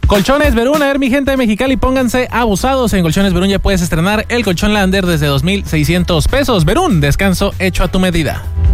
Colchones Verún, a ver mi gente de Mexicali, pónganse abusados. En Colchones Verún ya puedes estrenar el colchón Lander desde 2,600 pesos. Verún, descanso hecho a tu medida.